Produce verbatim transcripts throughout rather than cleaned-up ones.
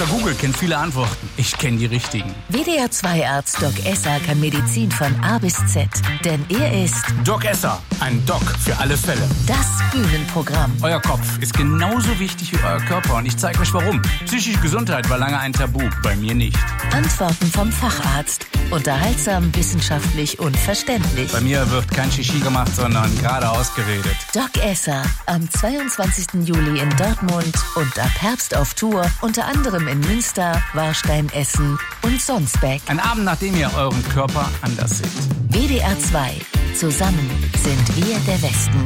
Doktor Google kennt viele Antworten. Ich kenne die richtigen. W D R zwei Arzt Doc Esser kann Medizin von A bis Z. Denn er ist Doc Esser, ein Doc für alle Fälle. Das Bühnenprogramm. Euer Kopf ist genauso wichtig wie euer Körper und ich zeige euch warum. Psychische Gesundheit war lange ein Tabu, bei mir nicht. Antworten vom Facharzt. Unterhaltsam, wissenschaftlich und verständlich. Bei mir wird kein Shishi gemacht, sondern gerade ausgeredet. Doc Esser am zweiundzwanzigsten Juli in Dortmund und ab Herbst auf Tour, unter anderem in Münster, Warstein, Essen und Sonsbeck. Ein Abend, nachdem ihr euren Körper anders seht. W D R zwei. Zusammen sind wir der Westen.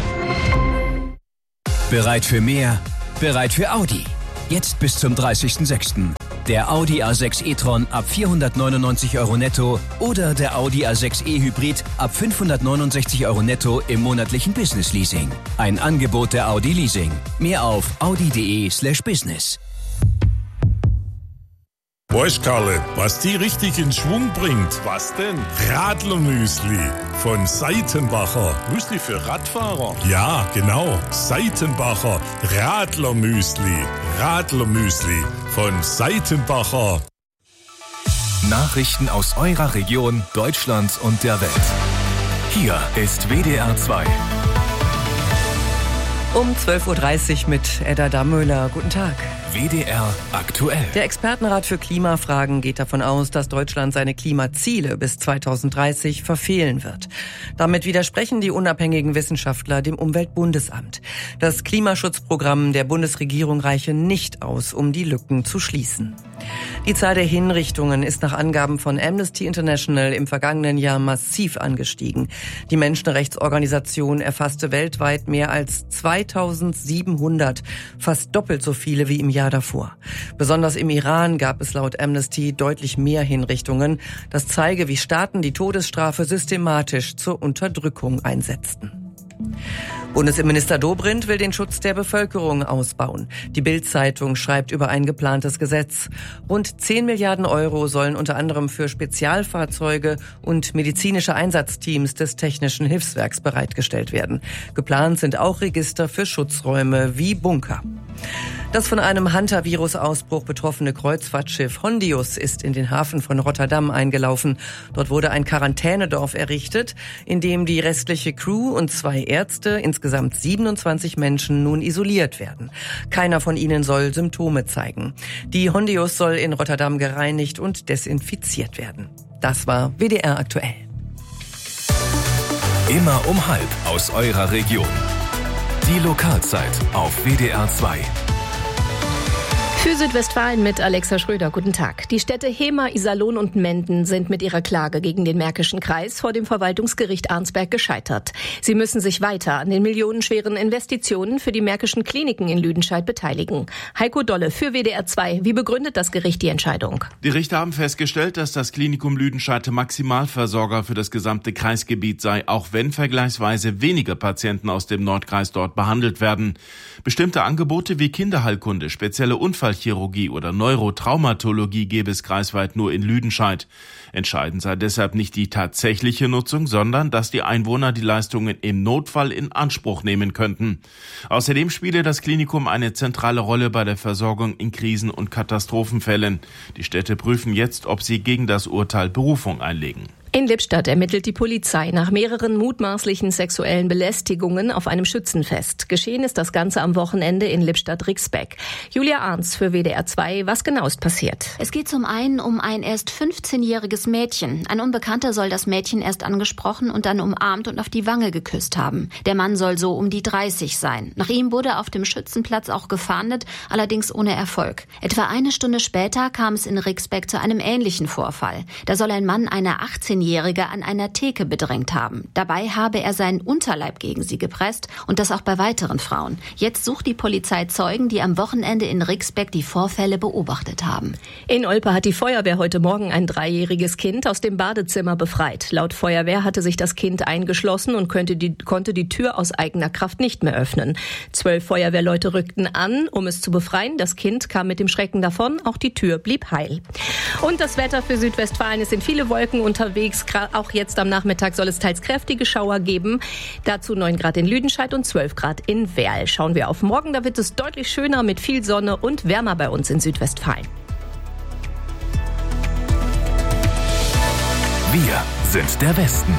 Bereit für mehr? Bereit für Audi. Jetzt bis zum dreißigsten sechsten Der Audi A sechs e-tron ab vierhundertneunundneunzig Euro netto oder der Audi A sechs e Hybrid ab fünfhundertneunundsechzig Euro netto im monatlichen Business Leasing. Ein Angebot der Audi Leasing. Mehr auf audi.de slash business. Weißt Karle, was die richtig in Schwung bringt? Was denn? Radlermüsli von Seitenbacher. Müsli für Radfahrer? Ja, genau. Seitenbacher Radlermüsli. Radlermüsli von Seitenbacher. Nachrichten aus eurer Region, Deutschland und der Welt. Hier ist W D R zwei. Um zwölf Uhr dreißig mit Edda Dammöhler. Guten Tag. W D R aktuell. Der Expertenrat für Klimafragen geht davon aus, dass Deutschland seine Klimaziele bis zweitausenddreißig verfehlen wird. Damit widersprechen die unabhängigen Wissenschaftler dem Umweltbundesamt. Das Klimaschutzprogramm der Bundesregierung reiche nicht aus, um die Lücken zu schließen. Die Zahl der Hinrichtungen ist nach Angaben von Amnesty International im vergangenen Jahr massiv angestiegen. Die Menschenrechtsorganisation erfasste weltweit mehr als zweitausendsiebenhundert, fast doppelt so viele wie im Jahr davor. Besonders im Iran gab es laut Amnesty deutlich mehr Hinrichtungen. Das zeige, wie Staaten die Todesstrafe systematisch zur Unterdrückung einsetzten. Bundesinnenminister Dobrindt will den Schutz der Bevölkerung ausbauen. Die Bild-Zeitung schreibt über ein geplantes Gesetz. Rund zehn Milliarden Euro sollen unter anderem für Spezialfahrzeuge und medizinische Einsatzteams des Technischen Hilfswerks bereitgestellt werden. Geplant sind auch Register für Schutzräume wie Bunker. Das von einem Hantavirus-Ausbruch betroffene Kreuzfahrtschiff Hondius ist in den Hafen von Rotterdam eingelaufen. Dort wurde ein Quarantänedorf errichtet, in dem die restliche Crew und zwei Ärzte, insgesamt siebenundzwanzig Menschen, nun isoliert werden. Keiner von ihnen soll Symptome zeigen. Die Hondius soll in Rotterdam gereinigt und desinfiziert werden. Das war W D R aktuell. Immer um halb aus eurer Region. Die Lokalzeit auf W D R zwei. Für Südwestfalen mit Alexa Schröder. Guten Tag. Die Städte Hemer, Iserlohn und Menden sind mit ihrer Klage gegen den Märkischen Kreis vor dem Verwaltungsgericht Arnsberg gescheitert. Sie müssen sich weiter an den millionenschweren Investitionen für die Märkischen Kliniken in Lüdenscheid beteiligen. Heiko Dolle für W D R zwei. Wie begründet das Gericht die Entscheidung? Die Richter haben festgestellt, dass das Klinikum Lüdenscheid Maximalversorger für das gesamte Kreisgebiet sei, auch wenn vergleichsweise weniger Patienten aus dem Nordkreis dort behandelt werden. Bestimmte Angebote wie Kinderheilkunde, spezielle Unfallchirurgie oder Neurotraumatologie gäbe es kreisweit nur in Lüdenscheid. Entscheidend sei deshalb nicht die tatsächliche Nutzung, sondern dass die Einwohner die Leistungen im Notfall in Anspruch nehmen könnten. Außerdem spiele das Klinikum eine zentrale Rolle bei der Versorgung in Krisen- und Katastrophenfällen. Die Städte prüfen jetzt, ob sie gegen das Urteil Berufung einlegen. In Lippstadt ermittelt die Polizei nach mehreren mutmaßlichen sexuellen Belästigungen auf einem Schützenfest. Geschehen ist das Ganze am Wochenende in Lippstadt-Rixbeck. Julia Arnz für W D R zwei. Was genau ist passiert? Es geht zum einen um ein erst fünfzehnjähriges Mädchen. Ein Unbekannter soll das Mädchen erst angesprochen und dann umarmt und auf die Wange geküsst haben. Der Mann soll so um die dreißig sein. Nach ihm wurde auf dem Schützenplatz auch gefahndet, allerdings ohne Erfolg. Etwa eine Stunde später kam es in Rixbeck zu einem ähnlichen Vorfall. Da soll ein Mann eine achtzehnjährige an einer Theke bedrängt haben. Dabei habe er seinen Unterleib gegen sie gepresst und das auch bei weiteren Frauen. Jetzt sucht die Polizei Zeugen, die am Wochenende in Rixbeck die Vorfälle beobachtet haben. In Olpe hat die Feuerwehr heute Morgen ein dreijähriges Kind aus dem Badezimmer befreit. Laut Feuerwehr hatte sich das Kind eingeschlossen und könnte die, konnte die Tür aus eigener Kraft nicht mehr öffnen. Zwölf Feuerwehrleute rückten an, um es zu befreien. Das Kind kam mit dem Schrecken davon. Auch die Tür blieb heil. Und das Wetter für Südwestfalen: Es sind viele Wolken unterwegs. unterwegs. Auch jetzt am Nachmittag soll es teils kräftige Schauer geben. Dazu neun Grad in Lüdenscheid und zwölf Grad in Werl. Schauen wir auf morgen, da wird es deutlich schöner mit viel Sonne und wärmer bei uns in Südwestfalen. Wir sind der Westen.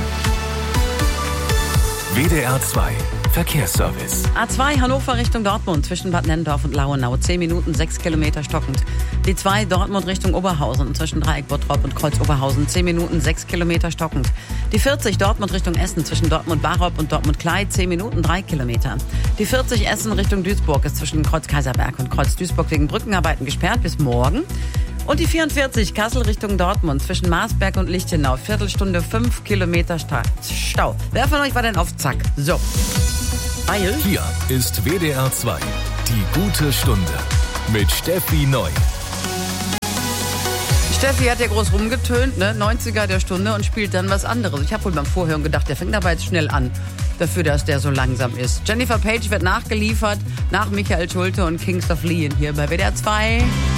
W D R zwei Verkehrsservice. A zwei Hannover Richtung Dortmund zwischen Bad Nennendorf und Lauenau. zehn Minuten, sechs Kilometer stockend. Die zwei Dortmund Richtung Oberhausen zwischen Dreieck Bottrop und Kreuz Oberhausen. zehn Minuten, sechs Kilometer stockend. Die vierzig Dortmund Richtung Essen zwischen Dortmund Barop und Dortmund Kleid. zehn Minuten, drei Kilometer. Die vierzig Essen Richtung Duisburg ist zwischen Kreuz Kaiserberg und Kreuz Duisburg wegen Brückenarbeiten gesperrt bis morgen. Und die vierundvierzig Kassel Richtung Dortmund zwischen Marsberg und Lichtenau. Viertelstunde, fünf Kilometer Stau. Wer von euch war denn auf Zack? So. Eil. Hier ist W D R zwei. Die gute Stunde mit Steffi Neu. Steffi hat ja groß rumgetönt, ne? neunziger der Stunde und spielt dann was anderes. Ich habe wohl beim Vorhören gedacht, der fängt aber jetzt schnell an. Dafür, dass der so langsam ist. Jennifer Page wird nachgeliefert nach Michael Schulte und Kings of Leon hier bei W D R zwei.